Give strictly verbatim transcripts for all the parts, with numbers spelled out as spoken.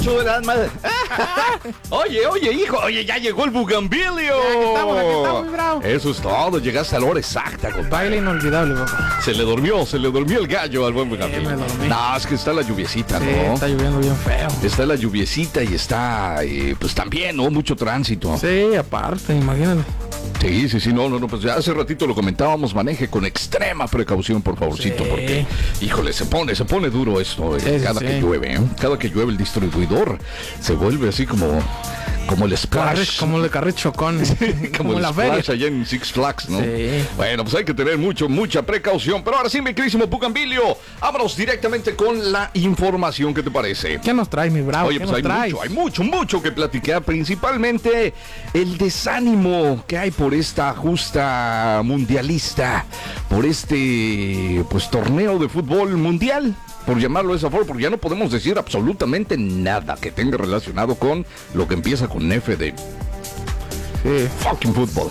ocho de la madre. Oye, oye, hijo, oye, ya llegó el bugambilio. Ya, aquí estamos, aquí estamos, mi bravo. Eso es todo, llegaste a la hora exacta, compadre. Baile inolvidable, papá. Se le durmió, se le durmió el gallo al buen Sí, bugambilio. me dormí. No, es que está la lluviecita, Sí, ¿no? está lloviendo bien feo. Está la lluviecita y está, eh, pues también, ¿no? Mucho tránsito. Sí, aparte, imagínate. Sí, sí, sí, no, no, no, pues ya hace ratito lo comentábamos, maneje con extrema precaución, por favorcito, Sí. porque, híjole, se pone, se pone duro esto, eh, Sí, sí, cada sí. que llueve, ¿eh? Cada que llueve el distribuidor se vuelve así como, como el Carre, splash. como el de carre chocón. como, como el la feria. splash allá en Six Flags, ¿no? Sí. Bueno, pues hay que tener mucho, mucha precaución, pero ahora sí, mi querísimo Bugambilio, vámonos directamente con la información, ¿qué te parece? ¿Qué nos trae, mi bravo? Oye, ¿Qué pues nos hay traes? mucho, hay mucho, mucho que platicar, principalmente el desánimo que hay por esta justa mundialista, por este, pues, torneo de fútbol mundial, por llamarlo de esa forma, porque ya no podemos decir absolutamente nada que tenga relacionado con lo que empieza con F de Sí. fucking fútbol.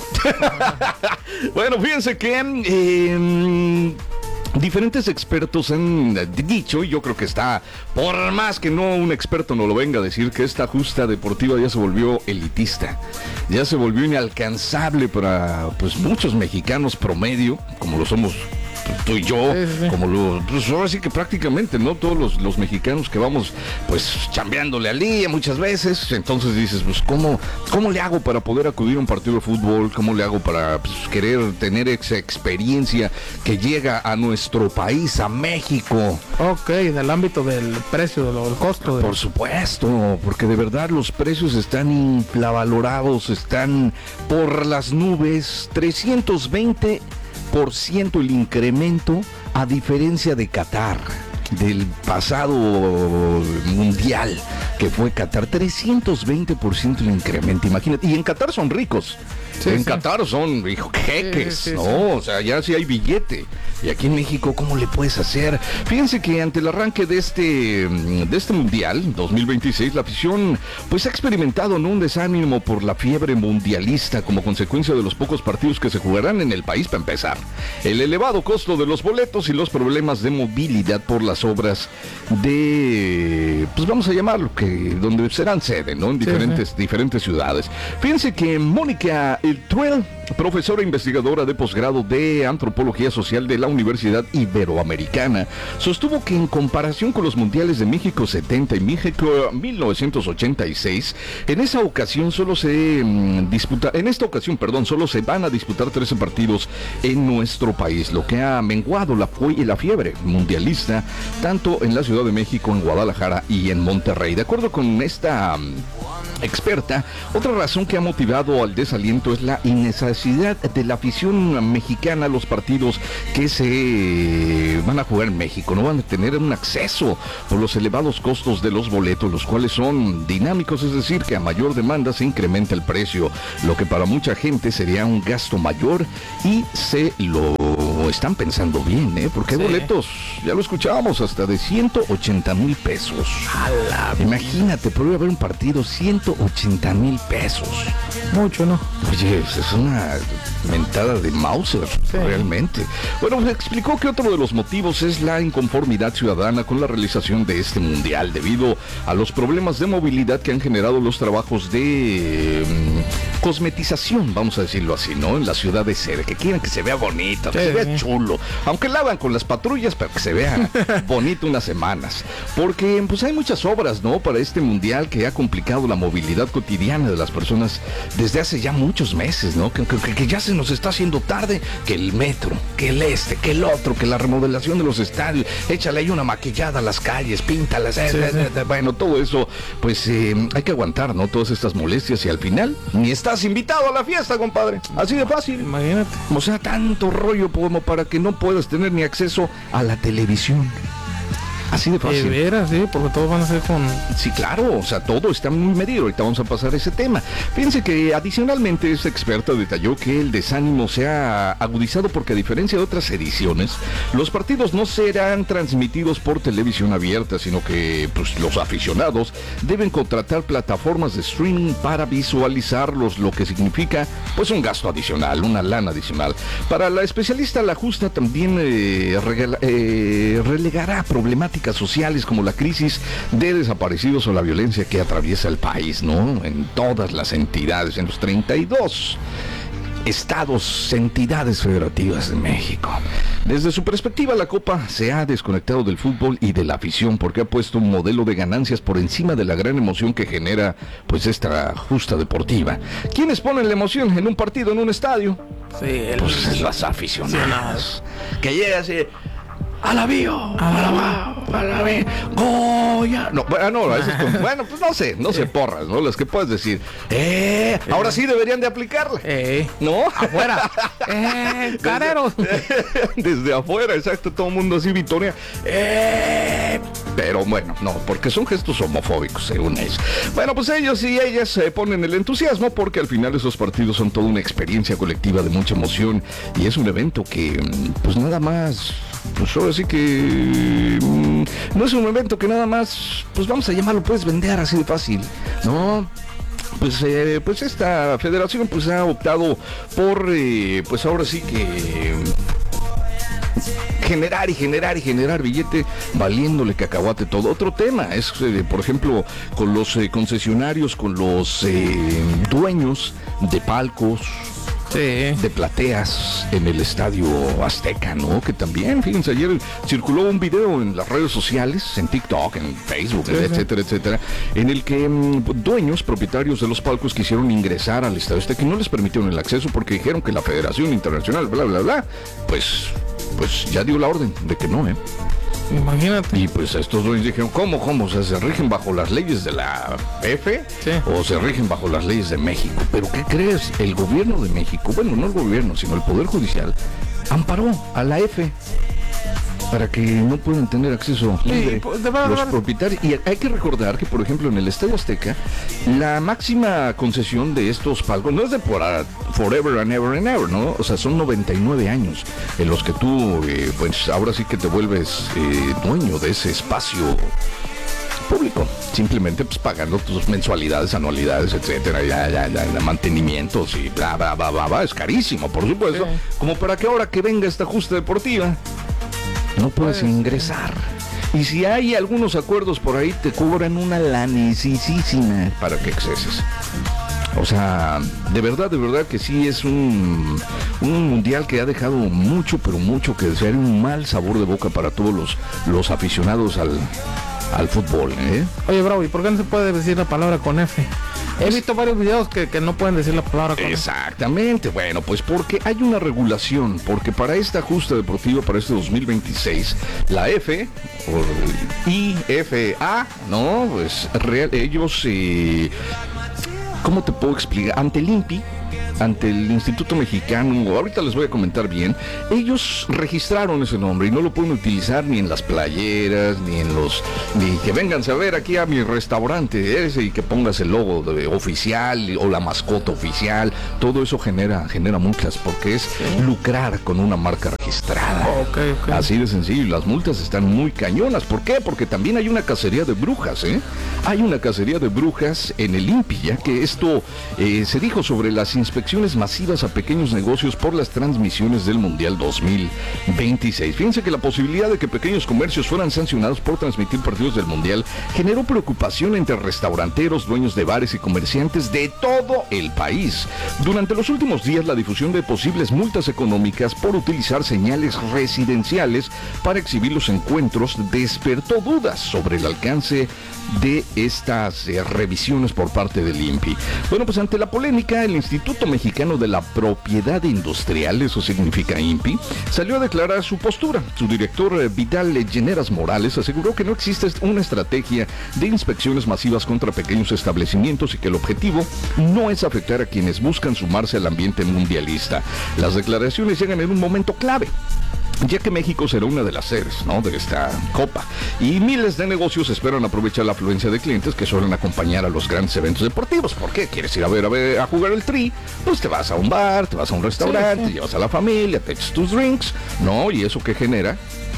Bueno, fíjense que eh, diferentes expertos han dicho, y yo creo que está, por más que no un experto no lo venga a decir, que esta justa deportiva ya se volvió elitista, ya se volvió inalcanzable para, pues, muchos mexicanos promedio, como lo somos pues, tú y yo, Sí, sí, sí. como lo, pues ahora sí que prácticamente, ¿no? Todos los, los mexicanos que vamos, pues, chambeándole al día muchas veces, entonces dices, pues, ¿cómo, cómo le hago para poder acudir a un partido de fútbol? ¿Cómo le hago para, pues, querer tener esa experiencia que llega a nuestro país, a México? Ok, del ámbito del precio, del costo. De... Por supuesto, porque de verdad los precios están infravalorados, están por las nubes, trescientos veinte por ciento el incremento, a diferencia de Qatar, del pasado mundial que fue Qatar, trescientos veinte por ciento el incremento, imagínate, y en Qatar son ricos. Sí, en sí. Qatar son, hijo, jeques, Sí, sí, sí, ¿no? sí. O sea, ya sí hay billete. Y aquí en México, ¿cómo le puedes hacer? Fíjense que ante el arranque de este, de este Mundial dos mil veintiséis, la afición pues ha experimentado, ¿no?, un desánimo por la fiebre mundialista como consecuencia de los pocos partidos que se jugarán en el país para empezar. El elevado costo de los boletos y los problemas de movilidad por las obras de, pues vamos a llamarlo, que donde serán sede, ¿no?, en Sí, diferentes, sí. diferentes ciudades. Fíjense que Mónica Truel, profesora investigadora de posgrado de Antropología Social de la Universidad Iberoamericana, sostuvo que en comparación con los mundiales de México setenta y México mil novecientos ochenta y seis, en esa ocasión solo se mm, disputa, en esta ocasión, perdón, solo se van a disputar trece partidos en nuestro país, lo que ha menguado la, la fiebre mundialista tanto en la Ciudad de México, en Guadalajara y en Monterrey. De acuerdo con esta mm, experta, otra razón que ha motivado al desaliento es la innecesidad de la afición mexicana a los partidos que se van a jugar en México. No van a tener un acceso por los elevados costos de los boletos, los cuales son dinámicos, es decir, que a mayor demanda se incrementa el precio, lo que para mucha gente sería un gasto mayor, y se lo están pensando bien, ¿eh? Porque hay Sí. boletos, ya lo escuchábamos, hasta de ciento ochenta mil pesos. Imagínate, podría haber un partido, ciento ochenta mil pesos. Mucho, ¿no? Oye, es una mentada de Mauser, Sí. realmente. Bueno, pues explicó que otro de los motivos es la inconformidad ciudadana con la realización de este mundial, debido a los problemas de movilidad que han generado los trabajos de mm, cosmetización, vamos a decirlo así, ¿no? En la ciudad de sede, que quieren que se vea bonito, que Sí, se vea sí. chulo, aunque la hagan con las patrullas, pero que se vea bonito unas semanas, porque pues hay muchas obras, ¿no?, para este mundial que ha complicado la movilidad cotidiana de las personas desde hace ya muchos meses, ¿no? Que, que, que ya se nos está haciendo tarde, que el metro, que el este, que el otro, que la remodelación de los estadios, échale ahí una maquillada a las calles, píntalas, eh, Sí, eh, sí. eh, bueno, todo eso, pues eh, hay que aguantar, ¿no?, todas estas molestias, y al final ni estás invitado a la fiesta, compadre, así de fácil. Imagínate. O sea, tanto rollo como para que no puedas tener ni acceso a la televisión. Así de De fácil. veras, sí, porque todos van a ser con... Sí, claro, o sea, todo está muy medido. Ahorita vamos a pasar a ese tema. Fíjense que adicionalmente esta experta detalló que el desánimo se ha agudizado porque, a diferencia de otras ediciones, los partidos no serán transmitidos por televisión abierta, sino que pues, los aficionados deben contratar plataformas de streaming para visualizarlos, lo que significa pues un gasto adicional, una lana adicional. Para la especialista, la justa también eh, regala, eh, relegará problemáticas políticas, sociales, como la crisis de desaparecidos o la violencia que atraviesa el país, ¿no? En todas las entidades, en los treinta y dos estados, entidades federativas de México. Desde su perspectiva, la Copa se ha desconectado del fútbol y de la afición porque ha puesto un modelo de ganancias por encima de la gran emoción que genera pues esta justa deportiva. ¿Quiénes ponen la emoción en un partido, en un estadio? Sí, el... Pues las aficionadas. Que llega así... ¡Alabío! ¡Alabao! ¡Alabío! ¡Goya! No, bueno, no, eso es como, bueno, pues no sé, no sé, porras, ¿no? Las que puedes decir, ¡eh! Ahora sí deberían de aplicarla. Eh, ¿No? afuera. ¡Eh! ¡Careros! Desde, desde afuera, exacto, todo el mundo así vitorea. ¡Eh! Pero bueno, no, porque son gestos homofóbicos, según ellos. Bueno, pues ellos y ellas se eh, ponen el entusiasmo porque al final esos partidos son toda una experiencia colectiva de mucha emoción y es un evento que, pues nada más... Pues ahora sí que mmm, no es un evento que nada más, pues vamos a llamarlo, puedes vender así de fácil, ¿no? Pues, eh, pues esta federación pues ha optado por, eh, pues ahora sí que... generar y generar y generar billete valiéndole cacahuate todo. Otro tema es, eh, por ejemplo, con los eh, concesionarios, con los eh, dueños de palcos, sí, de plateas en el Estadio Azteca, ¿no? Que también, fíjense, ayer circuló un video en las redes sociales, en TikTok, en Facebook, sí, etcétera, sí. etcétera, en el que um, dueños, propietarios de los palcos quisieron ingresar al Estadio Azteca y no les permitieron el acceso porque dijeron que la Federación Internacional, bla, bla, bla, pues, pues ya dio la orden de que no, ¿eh? Imagínate. Y pues estos dueños dijeron, ¿cómo, cómo? O sea, ¿se rigen bajo las leyes de la F? Sí. ¿O se rigen bajo las leyes de México? ¿Pero qué crees? El gobierno de México, bueno, no el gobierno, sino el Poder Judicial, amparó a la F para que no puedan tener acceso libre, sí, pues, de verdad, los propietarios. Y hay que recordar que, por ejemplo, en el Estadio Azteca, la máxima concesión de estos palcos no es de por uh, forever and ever and ever, ¿no? O sea, son noventa y nueve años en los que tú, eh, pues ahora sí que te vuelves eh, dueño de ese espacio público, simplemente pues pagando tus mensualidades, anualidades, etcétera, ya, ya, ya, mantenimientos y bla, bla, bla, bla, bla, es carísimo, por supuesto, sí. Como para que ahora que venga esta justa deportiva, no puedes pues, ingresar. Y si hay algunos acuerdos por ahí, te cobran una lanicísima para que acceses. O sea, de verdad, de verdad que sí es un, un mundial que ha dejado mucho, pero mucho que desear, un mal sabor de boca para todos los, los aficionados al, al fútbol, ¿eh? Oye, Bravo, ¿y por qué no se puede decir la palabra con F? He visto varios videos que, que no pueden decir la palabra con Exactamente, F. Bueno, pues porque hay una regulación, porque para esta justa deportiva, para este dos mil veintiséis, la F, o I F A, ¿no? Pues real, ellos, eh, ¿cómo te puedo explicar? Ante el I N P I, ante el Instituto Mexicano, ahorita les voy a comentar bien, ellos registraron ese nombre y no lo pueden utilizar ni en las playeras, ni en los, ni que vengan a ver aquí a mi restaurante ese y que pongas el logo de, oficial o la mascota oficial, todo eso genera, genera multas porque es ¿sí? lucrar con una marca registrada. Okay, okay. Así de sencillo, las multas están muy cañonas. ¿Por qué? Porque también hay una cacería de brujas, ¿eh? Hay una cacería de brujas en el I N P I, ya que esto eh, se dijo sobre las inspecciones masivas a pequeños negocios por las transmisiones del Mundial dos mil veintiséis. Fíjense que la posibilidad de que pequeños comercios fueran sancionados por transmitir partidos del Mundial generó preocupación entre restauranteros, dueños de bares y comerciantes de todo el país. Durante los últimos días, la difusión de posibles multas económicas por utilizar señales residenciales para exhibir los encuentros despertó dudas sobre el alcance de estas eh, revisiones por parte del I N P I. Bueno, pues ante la polémica, el Instituto Mexicano de la Propiedad Industrial, eso significa I N P I, salió a declarar su postura. Su director eh, Vidal Lleneras Morales aseguró que no existe una estrategia de inspecciones masivas contra pequeños establecimientos y que el objetivo no es afectar a quienes buscan sumarse al ambiente mundialista. Las declaraciones llegan en un momento clave, ya que México será una de las sedes, ¿no?, de esta Copa. Y miles de negocios esperan aprovechar la afluencia de clientes que suelen acompañar a los grandes eventos deportivos. ¿Por qué? ¿Quieres ir a ver a, ver, a jugar el Tri? Pues te vas a un bar, te vas a un restaurante, sí, sí. Te llevas a la familia, te echas tus drinks, ¿no? Y eso que genera,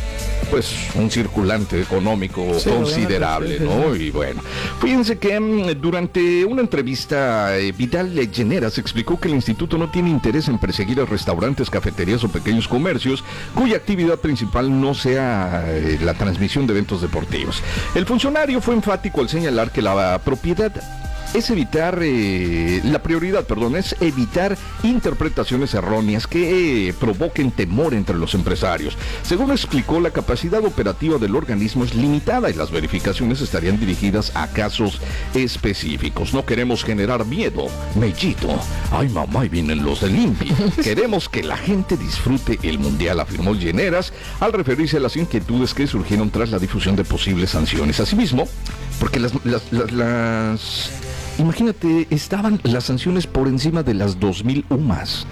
pues un circulante económico sí, considerable, sí, sí, ¿no? Sí. Y bueno, fíjense que um, durante una entrevista eh, Vidal Lleneras explicó que el instituto no tiene interés en perseguir a restaurantes, cafeterías o pequeños comercios cuya actividad principal no sea eh, la transmisión de eventos deportivos. El funcionario fue enfático al señalar que la propiedad es evitar, eh, la prioridad, perdón, es evitar interpretaciones erróneas que eh, provoquen temor entre los empresarios. Según explicó, la capacidad operativa del organismo es limitada y las verificaciones estarían dirigidas a casos específicos. No queremos generar miedo, mellito. Ay, mamá, y vienen los del I N P I. Queremos que la gente disfrute el mundial, afirmó Lleneras al referirse a las inquietudes que surgieron tras la difusión de posibles sanciones. Asimismo, porque las, las, las, las imagínate, estaban las sanciones por encima de las dos mil U M A S.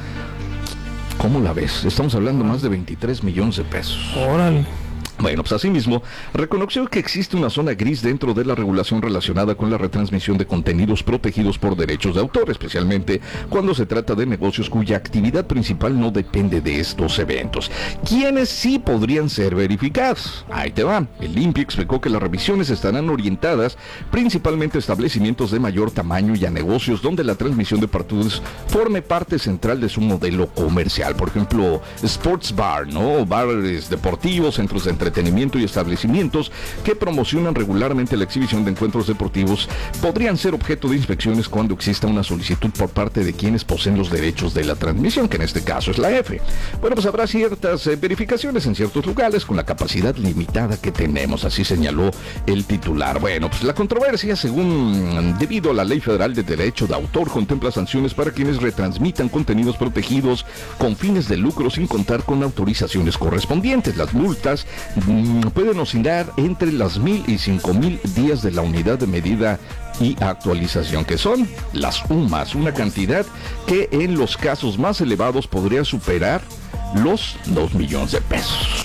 ¿Cómo la ves? Estamos hablando más de veintitrés millones de pesos. Órale. Bueno, pues asimismo, reconoció que existe una zona gris dentro de la regulación relacionada con la retransmisión de contenidos protegidos por derechos de autor, especialmente cuando se trata de negocios cuya actividad principal no depende de estos eventos. ¿Quiénes sí podrían ser verificados? Ahí te va. El I N P I explicó que las revisiones estarán orientadas principalmente a establecimientos de mayor tamaño y a negocios donde la transmisión de partidos forme parte central de su modelo comercial. Por ejemplo, sports bar, ¿no? Bares deportivos, centros de entretenimiento y establecimientos que promocionan regularmente la exhibición de encuentros deportivos podrían ser objeto de inspecciones cuando exista una solicitud por parte de quienes poseen los derechos de la transmisión, que en este caso es la F. Bueno, pues habrá ciertas eh, verificaciones en ciertos lugares con la capacidad limitada que tenemos, así señaló el titular. Bueno, pues la controversia, según debido a la Ley Federal de Derecho de Autor, contempla sanciones para quienes retransmitan contenidos protegidos con fines de lucro sin contar con autorizaciones correspondientes. Las multas pueden oscilar entre las mil y cinco mil días de la unidad de medida y actualización, que son las U M A S, una cantidad que en los casos más elevados podría superar los dos millones de pesos.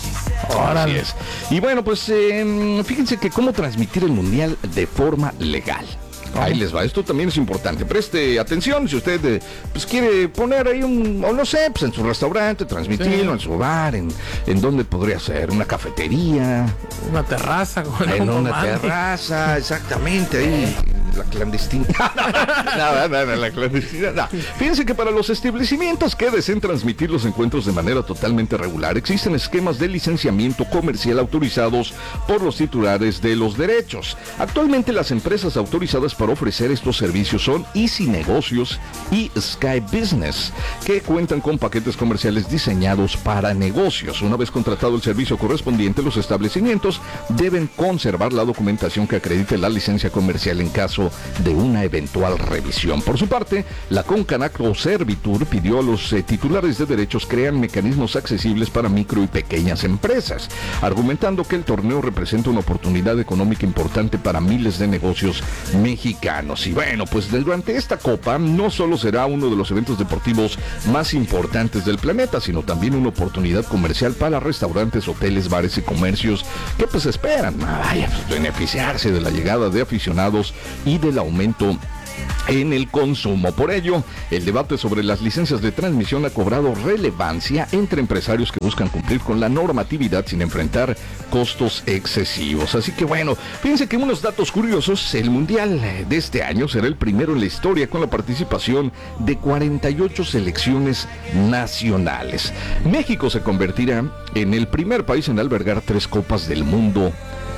Así es. Y bueno, pues eh, fíjense que cómo transmitir el mundial de forma legal. Ahí les va, esto también es importante. Preste atención si usted eh, pues quiere poner ahí un, o no sé, pues en su restaurante, transmitirlo, sí, en su bar, en, en donde podría ser, una cafetería. Una terraza. Con en una comando. terraza, exactamente, ahí, la clandestina. Nada, nada, la clandestina. No. Fíjense que para los establecimientos que deseen transmitir los encuentros de manera totalmente regular, existen esquemas de licenciamiento comercial autorizados por los titulares de los derechos. Actualmente las empresas autorizadas para ofrecer estos servicios son Easy Negocios y Sky Business, que cuentan con paquetes comerciales diseñados para negocios. Una vez contratado el servicio correspondiente, los establecimientos deben conservar la documentación que acredite la licencia comercial en caso de una eventual revisión. Por su parte, la Concanac o Servitur pidió a los eh, titulares de derechos crean mecanismos accesibles para micro y pequeñas empresas, argumentando que el torneo representa una oportunidad económica importante para miles de negocios mexicanos. Y bueno, pues durante esta Copa no solo será uno de los eventos deportivos más importantes del planeta, sino también una oportunidad comercial para restaurantes, hoteles, bares y comercios que pues esperan vaya, pues, beneficiarse de la llegada de aficionados y del aumento en el consumo. Por ello, el debate sobre las licencias de transmisión ha cobrado relevancia entre empresarios que buscan cumplir con la normatividad sin enfrentar costos excesivos. Así que bueno, fíjense que unos datos curiosos: el Mundial de este año será el primero en la historia con la participación de cuarenta y ocho selecciones nacionales. México se convertirá en el primer país en albergar tres Copas del Mundo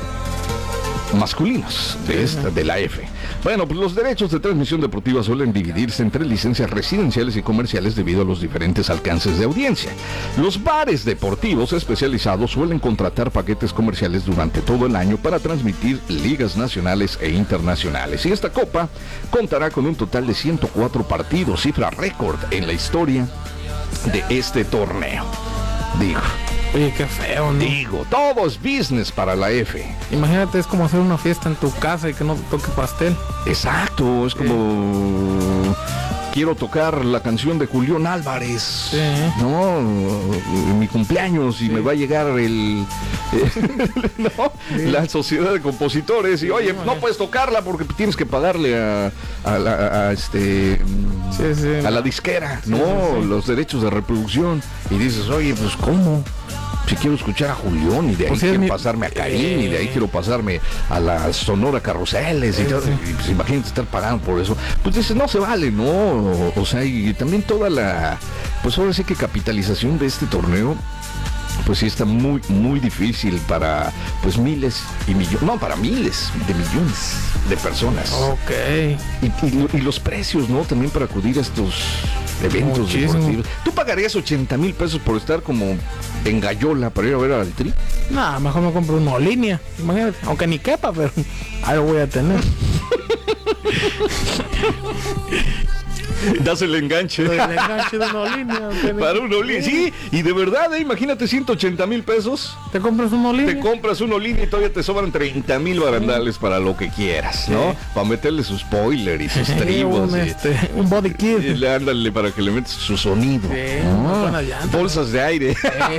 masculinos de esta, de la F. Bueno, pues los derechos de transmisión deportiva suelen dividirse entre licencias residenciales y comerciales debido a los diferentes alcances de audiencia. Los bares deportivos especializados suelen contratar paquetes comerciales durante todo el año para transmitir ligas nacionales e internacionales. Y esta copa contará con un total de ciento cuatro partidos, cifra récord en la historia de este torneo. Digo, oye, qué feo, ¿no? Digo, todo es business para la F. Imagínate, es como hacer una fiesta en tu casa y que no te toque pastel. Exacto, es como... quiero tocar la canción de Julián Álvarez, sí, ¿no? En mi cumpleaños y sí, me va a llegar el... Eh, ¿no? Sí. La sociedad de compositores y, oye, no puedes tocarla porque tienes que pagarle a, a, a, a este... Sí, sí, a la disquera, sí, ¿no? Sí, sí. Los derechos de reproducción. Y dices, oye, pues, ¿cómo? Si quiero escuchar a Julián y de ahí Pues sí, quiero mi- pasarme a Karim eh. y de ahí quiero pasarme a la Sonora Carruseles y Sí, todo, sí. y, pues, imagínate estar pagando por eso. Pues dices, no se vale, ¿no? O, o sea, y también toda la, pues ahora sí que capitalización de este torneo, pues sí está muy, muy difícil para, pues miles y millones, no, para miles de millones de personas. Ok. Y, y- y los precios, ¿no? También para acudir a estos eventos Muchísimo. deportivos. ¿Tú pagarías ochenta mil pesos por estar como en Gallola para ir a ver al Tri? Nah, mejor me compro una línea. Imagínate, aunque ni quepa, pero ahí lo voy a tener. Das el enganche. El enganche de una línea. aunque ni- Para un Olin, sí, y de verdad, ¿eh? Imagínate ciento ochenta mil pesos, ¿Te compras una línea? te compras un Olin y todavía te sobran treinta mil barandales para lo que quieras, ¿no? Sí. Para meterle su spoiler y sus Sí, tribos. un, y- este, un body kit. y le- ándale para que le metas su sonido. Sí, Ah, unas buenas llantas. bolsas de aire, Eh,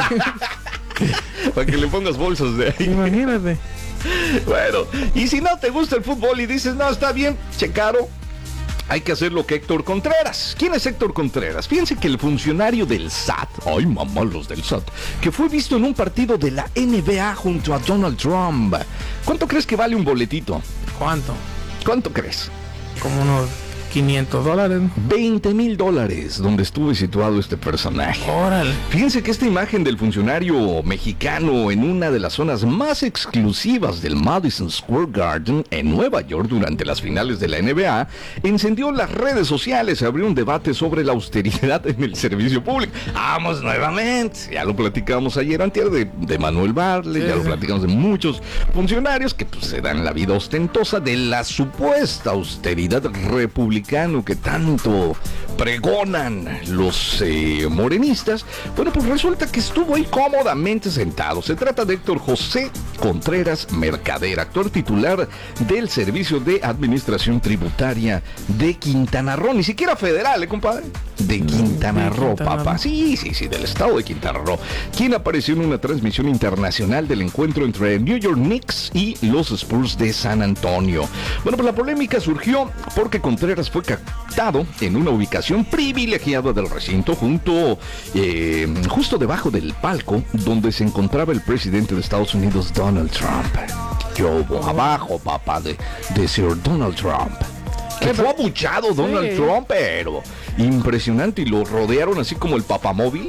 para que le pongas bolsas de aire. imagínate. Bueno, y si no te gusta el fútbol y dices, no, está bien, che caro, hay que hacer lo que Héctor Contreras. ¿Quién es Héctor Contreras? Fíjense que el funcionario del S A T, ay mamá, los del S A T, que fue visto en un partido de la N B A junto a Donald Trump. ¿Cuánto crees que vale un boletito? ¿Cuánto? ¿Cuánto crees? Como unos quinientos dólares. veinte mil dólares, donde estuvo situado este personaje. Órale. Fíjense que esta imagen del funcionario mexicano en una de las zonas más exclusivas del Madison Square Garden en Nueva York durante las finales de la N B A encendió las redes sociales. Se abrió un debate sobre la austeridad en el servicio público. Vamos nuevamente, ya lo platicamos ayer antier de, de Manuel Bartlett, Sí, ya lo sí. platicamos de muchos funcionarios que pues, se dan la vida ostentosa de la supuesta austeridad republicana que tanto pregonan los eh, morenistas. Bueno, pues resulta que estuvo ahí cómodamente sentado. Se trata de Héctor José Contreras Mercader, actor titular del Servicio de Administración Tributaria de Quintana Roo. Ni siquiera federal, ¿eh, compadre? De Quintana de Roo, Quintana papá. Roo. Sí, sí, sí, del estado de Quintana Roo. Quien apareció en una transmisión internacional del encuentro entre New York Knicks y los Spurs de San Antonio. Bueno, pues la polémica surgió porque Contreras fue captado en una ubicación privilegiada del recinto, junto, eh, justo debajo del palco donde se encontraba el presidente de Estados Unidos, Donald Trump. Yo, abajo, papá, de, de Sir Donald Trump. Que fue abuchado Donald Sí. Trump, pero impresionante, y lo rodearon así como el papamóvil,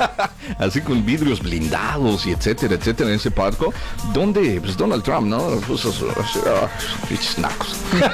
así con vidrios blindados y etcétera, etcétera, en ese palco, donde pues Donald Trump, ¿no? Pues, esos, ah, pinches nacos.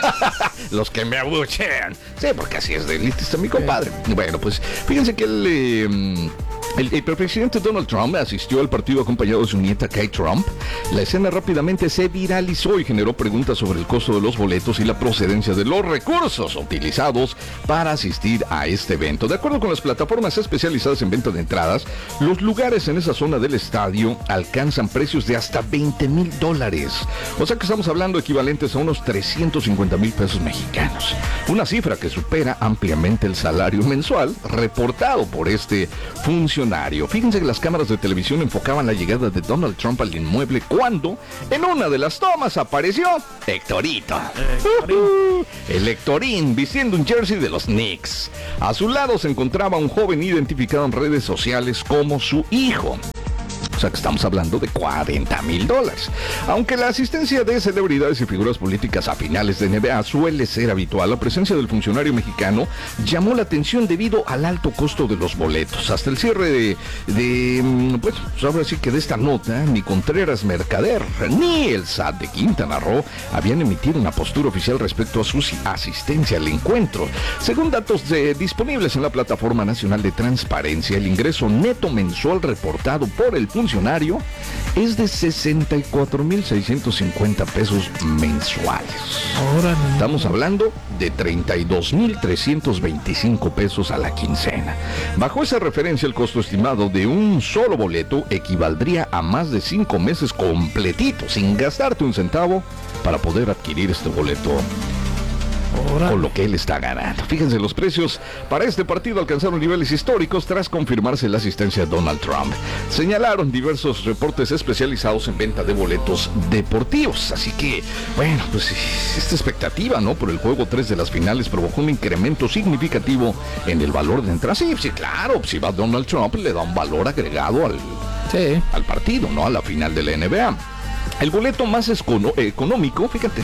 Los que me abuchean. Sí, porque así es de elitista mi compadre. Bueno, pues fíjense que el, eh, el, el presidente Donald Trump asistió al partido acompañado de su nieta Kate Trump. La escena rápidamente se viralizó y generó preguntas sobre el costo de los boletos y la procedencia de los recursos utilizados para asistir a este evento. De acuerdo con las plataformas especializadas en venta de entradas, los lugares en esa zona del estadio alcanzan precios de hasta veinte mil dólares. O sea que estamos hablando equivalentes a unos trescientos cincuenta mil pesos mexicanos. Una cifra que supera ampliamente el salario mensual reportado por este funcionario. Fíjense que las cámaras de televisión enfocaban la llegada de Donald Trump al inmueble cuando en una de las tomas apareció Héctorito. Uh-huh. El Héctorín vistiendo un jersey de los Knicks. A su lado se encontraba un joven identificado en redes sociales como su hijo. O sea que estamos hablando de cuarenta mil dólares. Aunque la asistencia de celebridades y figuras políticas a finales de N B A suele ser habitual, la presencia del funcionario mexicano llamó la atención debido al alto costo de los boletos. Hasta el cierre de, de pues ahora sí que de esta nota, ni Contreras Mercader ni el S A T de Quintana Roo habían emitido una postura oficial respecto a su asistencia al encuentro. Según datos de, disponibles en la Plataforma Nacional de Transparencia, el ingreso neto mensual reportado por el funcionario es de sesenta y cuatro mil seiscientos cincuenta pesos mensuales. Órale. Estamos hablando de treinta y dos mil trescientos veinticinco pesos a la quincena. Bajo esa referencia, el costo estimado de un solo boleto equivaldría a más de cinco meses completitos, sin gastarte un centavo, para poder adquirir este boleto Órale. con lo que él está ganando. Fíjense, los precios para este partido alcanzaron niveles históricos tras confirmarse la asistencia de Donald Trump. Señalaron diversos reportes especializados en venta de boletos deportivos. Así que, bueno, pues esta expectativa, ¿no? Por el juego tres de las finales provocó un incremento significativo en el valor de entrada. Sí, sí, claro, si va Donald Trump le da un valor agregado al Sí. al partido, ¿no? A la final de la N B A. El boleto más escono- económico, fíjate,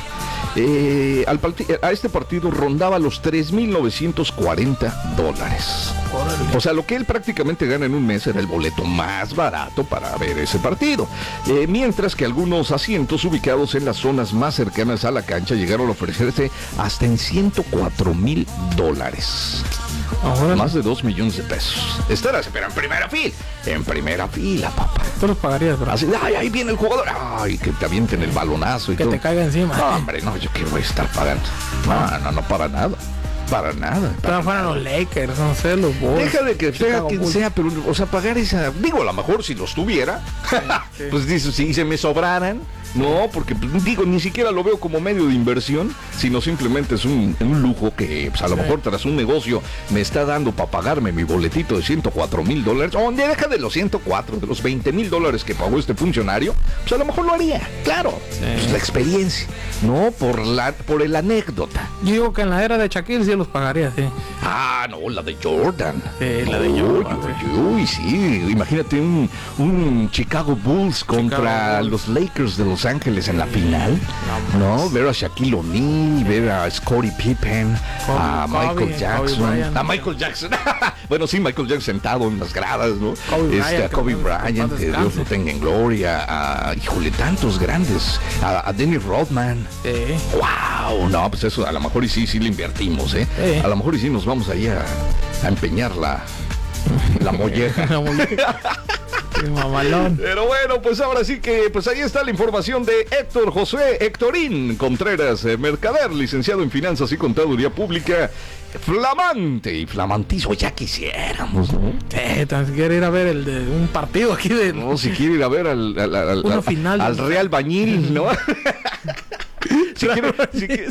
eh, al parti- a este partido rondaba los tres mil novecientos cuarenta dólares. O sea, lo que él prácticamente gana en un mes era el boleto más barato para ver ese partido. Eh, mientras que algunos asientos ubicados en las zonas más cercanas a la cancha llegaron a ofrecerse hasta en ciento cuatro mil dólares. Ahora, Más de dos millones de pesos. Estarás, pero en primera fila. En primera fila, papá. tú los pagarías, bro. Así, ay, ahí viene el jugador. Ay, que te avienten el balonazo y Que todo. te caiga encima. No, hombre, no, yo qué voy a estar pagando. No, no, no, para nada. Para nada. Para Pero fueran los Lakers, no sé, los Bulls. Deja de que sea Chicago quien Bulls. sea, pero, o sea, pagar esa. Digo, a lo mejor si los tuviera, sí. pues dices, si se me sobraran. No, porque pues, digo, ni siquiera lo veo como medio de inversión, sino simplemente es un, un lujo que pues, a lo Sí. mejor tras un negocio me está dando para pagarme mi boletito de ciento cuatro mil dólares. O deja de los ciento cuatro, de los veinte mil dólares que pagó este funcionario, pues a lo mejor lo haría, claro. Sí. Pues la experiencia, no por la por el anécdota. Yo digo que en la era de Shaquille sí los pagaría, sí. Ah, no, la de Jordan. Sí, la de Uy, Jordan, Uy, uy, sí. Imagínate un, un Chicago Bulls contra Bulls. los Lakers de Los Ángeles en la final. No, ver a Shaquille O'Neal, ver a Scottie Pippen, Kobe, a Michael Kobe, Jackson. Kobe Bryant. A Michael Jackson. Bueno, sí, Michael Jackson sentado en las gradas, ¿no? Kobe Este, Bryant, a Kobe que en paz Bryant, que Dios descanse. lo tenga en gloria. A, híjole, tantos grandes. A, a Dennis Rodman. Sí. Wow, no, pues eso a lo mejor y sí, sí le invertimos, ¿eh? Sí. A lo mejor y sí nos vamos ahí a, a empeñar la, la molleja. La molleja. Qué mamalón. Pero bueno, pues ahora sí que, pues ahí está la información de Héctor José Héctorín Contreras, eh, mercader, licenciado en Finanzas y Contaduría Pública, flamante y flamantizo, ya quisiéramos, ¿no? Sí, tan siquiera ir a ver el de un partido aquí de... No, si quiere ir a ver al, al, al, Uno al- final. al Real Bañil, ¿no? si, quiere, si, quiere,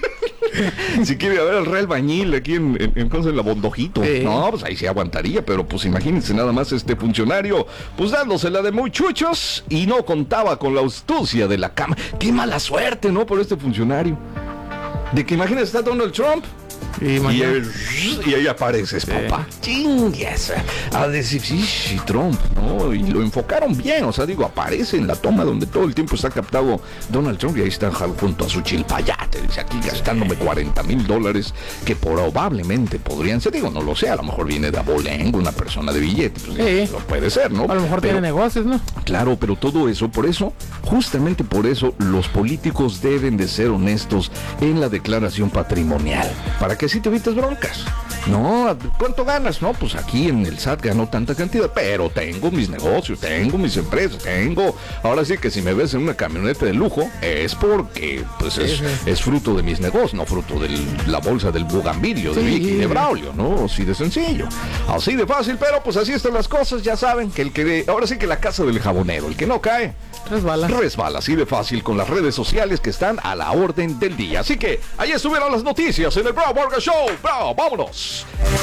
si quiere ir a ver al Real Bañil aquí en, en, en, en la Bondojito, Sí. no, pues ahí se aguantaría, pero pues imagínense nada más este funcionario, pues dándosela de muy chuchos y no contaba con la astucia de la cama. Qué mala suerte, ¿no? Por este funcionario. De que imagínate, está Donald Trump. Y Y, mañana- el- y ahí apareces, Sí. papá. Chingues. A decir, sí, sí, Trump, ¿no? Y lo enfocaron bien, o sea, digo, aparece en la toma donde todo el tiempo está captado Donald Trump y ahí está junto a su chilpayate. Dice, aquí gastándome cuarenta mil dólares que probablemente podrían ser, digo, no lo sé, a lo mejor viene de abolengo, una persona de billete, pues Sí. lo puede ser, ¿no? A lo mejor Pero- tiene negocios, ¿no? Claro, pero todo eso, por eso, justamente por eso, los políticos deben de ser honestos en la declaración patrimonial, para que así te evites broncas. No, ¿cuánto ganas? No, pues aquí en el S A T ganó tanta cantidad, pero tengo mis negocios, tengo mis empresas, tengo... Ahora sí que si me ves en una camioneta de lujo, es porque pues es, Sí, sí. es fruto de mis negocios, no fruto de la bolsa del bugambilio de Sí. Vicky de Braulio, ¿no? Así de sencillo, así de fácil, pero pues así están las cosas, ya saben que el que... Ahora sí que la casa del jabonero, el que no cae... Tres balas. Resbala así de fácil con las redes sociales que están a la orden del día. Así que ahí estuvieron las noticias en el Bravo Burger Show. ¡Bravo! ¡Vámonos!